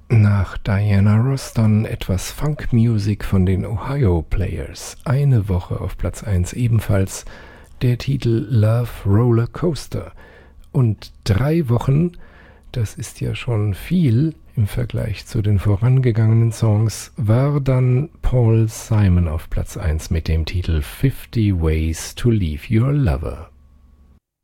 Nach Diana Ross dann etwas Funk-Music von den Ohio Players. Eine Woche auf Platz 1 ebenfalls der Titel Love Roller Coaster. Und 3 Wochen, das ist ja schon viel im Vergleich zu den vorangegangenen Songs, war dann Paul Simon auf Platz 1 mit dem Titel 50 Ways to Leave Your Lover.